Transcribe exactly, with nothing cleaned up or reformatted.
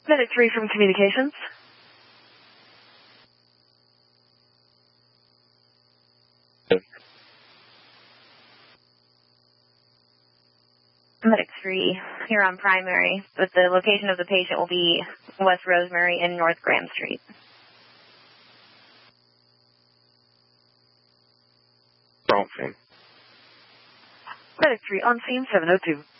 Medic three from Communications. Medic three, here on primary, but the location of the patient will be West Rosemary and North Graham Street. Wrong scene. Medic three on scene seven oh two.